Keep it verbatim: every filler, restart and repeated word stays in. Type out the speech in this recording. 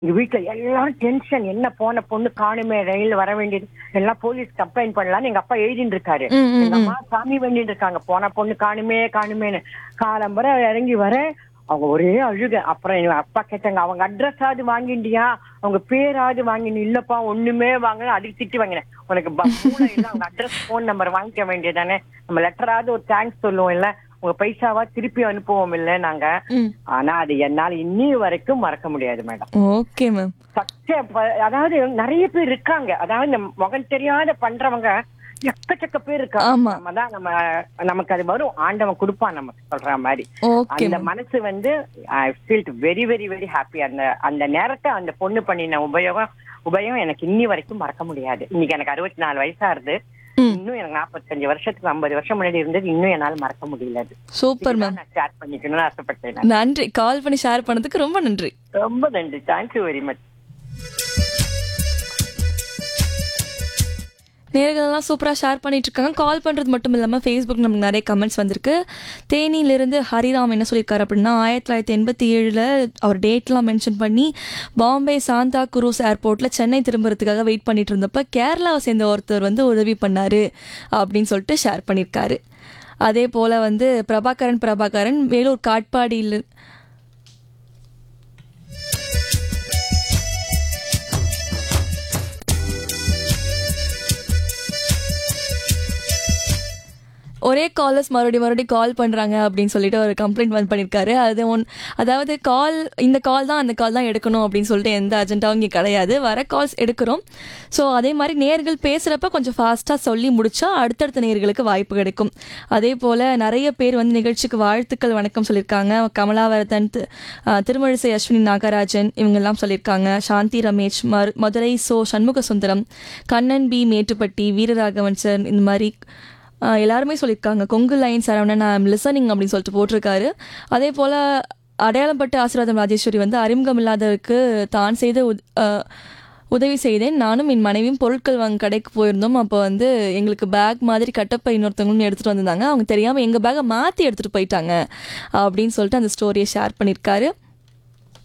எங்க வீட்டுல எல்லாரும் டென்ஷன், என்ன போன பொண்ணு காணுமே, ரயில் வர வேண்டியது, எல்லாம் போலீஸ் கம்ப்ளைண்ட் பண்ணலாம்னு எங்க அப்பா எழுதிட்டு இருக்காரு. ம், ம், எங்க ம். அம்மா சாமி வேண்டிட்டு இருக்காங்க, போன பொண்ணு காணுமே காணுமேன்னு. காலம்பரை இறங்கி வர அவங்க ஒரே அழுக. அப்புறம் எங்க அப்பா கேட்டாங்க, அவங்க அட்ரஸாவது வாங்கிண்டியா, அவங்க பேராவது வாங்கினு. இல்லப்பா ஒண்ணுமே வாங்கின, அதுக்கு திட்டி வாங்கினேன். உனக்கு ப- மூளை இல்ல, அவங்க அட்ரஸ் போன் நம்பர் வாங்கிக்க வேண்டியதானே, நம்ம லெட்டராவது ஒரு தேங்க்ஸ் சொல்லுவோம் இல்ல, உங்க பைசாவா திருப்பி அனுப்புவோம் இல்ல நாங்க. ம். ஆனா அது என்னால இன்னி வரைக்கும் மறக்க முடியாது மேடம். Okay ma'am. சச்ச ப- அதாவது நிறைய பேர் இருக்காங்க, அதாவது இந்த முகம் தெரியாத பண்றவங்க எக்கச்சக்க பேர் இருக்காங்க. ஆமா. நம்ம தான் நம்ம நமக்கு அது வரும், ஆண்டவன் கொடுப்பான் நமக்கு சொல்ற மாதிரி. ஓகே அந்த மேம். மனசு வந்து I feel very very very happy. அந்த அந்த நேரத்தை அந்த பொண்ணு பண்ணின உபயோகம் உபயோகம் எனக்கு இன்னி வரைக்கும் மறக்க முடியாது. இன்னைக்கு எனக்கு அறுபத்தி நாலு வயசாருது. ம். இன்னும் எனக்கு நாற்பத்தஞ்சு வருஷத்துக்கு ஐம்பது வருஷம் முன்னாடி இருந்தது, இன்னும் என்னால மறக்க முடியல. அது சூப்பர் இதுதான் மேம். நான் ஷேர் பண்ணிக்கணும்னு ஆசைப்பட்டேன் நான். நன்றி, கால் பண்ணி ஷேர் பண்ணதுக்கு ரொம்ப நன்றி. ரொம்ப நன்றி, தேங்க்யூ வெரி மச். நேர்களெல்லாம் சூப்பராக ஷேர் பண்ணிட்டு இருக்காங்க. கால் பண்ணுறது மட்டும் இல்லாமல் ஃபேஸ்புக் நமக்கு நிறைய கமெண்ட்ஸ் வந்திருக்கு. தேனியிலிருந்து ஹரிராம் என்ன சொல்லியிருக்காரு அப்படின்னா, ஆயிரத்தி தொள்ளாயிரத்தி எண்பத்தி ஏழில் அவர் டேட்லாம் மென்ஷன் பண்ணி பாம்பே சாந்தா குரூஸ் ஏர்போர்ட்டில் சென்னை திரும்புறதுக்காக வெயிட் பண்ணிட்டு இருந்தப்ப கேரளாவை சேர்ந்த ஒருத்தர் வந்து உதவி பண்ணார் அப்படின்னு சொல்லிட்டு ஷேர் பண்ணியிருக்காரு. அதே போல் வந்து பிரபாகரன் பிரபாகரன் வேலூர் காட்பாடியில் ஒரே காலர்ஸ் மறுபடியும் மறுபடியும் கால் பண்ணுறாங்க அப்படின்னு சொல்லிட்டு ஒரு கம்ப்ளைண்ட் வந்து பண்ணியிருக்காரு. அது ஒன் அதாவது கால் இந்த கால் தான் அந்த கால் தான் எடுக்கணும் அப்படின்னு சொல்லிட்டு எந்த அஜெண்டாவும் இங்கே கிடையாது. வர கால்ஸ் எடுக்கிறோம். ஸோ அதே மாதிரி நேர்கள் பேசுகிறப்ப கொஞ்சம் ஃபாஸ்ட்டாக சொல்லி முடிச்சா அடுத்தடுத்த நேர்களுக்கு வாய்ப்பு கிடைக்கும். அதே போல் நிறைய பேர் வந்து நிகழ்ச்சிக்கு வாழ்த்துக்கள் வணக்கம் சொல்லியிருக்காங்க. கமலாவரதன், தி- அஹ் திருமழிசை அஸ்வினி நாகராஜன் இவங்கெல்லாம் சொல்லியிருக்காங்க. சாந்தி Ramesh, மர் Madurai so Shanmuga Sundaram, Kannan B Mettupatti, Veeraraghavan sir, இந்த மாதிரி ஆஹ் எல்லாருமே சொல்லியிருக்காங்க. Kongu line Saravanan I am listening அப்படின்னு சொல்லிட்டு போட்டிருக்காரு. அதே போல் அடையாளப்பட்ட ஆசீர்வாதம் ராஜேஸ்வரி வந்து அறிமுகம் இல்லாதவருக்கு தான் செய்த உத்- ஆஹ் உதவி செய்தேன். நானும் என் மனைவியும் பொருட்கள் வாங்க கடைக்கு போயிருந்தோம். அப்போ வந்து எங்களுக்கு பேக் மாதிரி கட்டப்பை இன்னொருத்தவங்களும் எடுத்துகிட்டு வந்திருந்தாங்க. அவங்க தெரியாமல் எங்கள் பேக்கை மாற்றி எடுத்துகிட்டு போயிட்டாங்க அப்படின்னு சொல்லிட்டு அந்த ஸ்டோரியை ஷேர் பண்ணியிருக்காரு.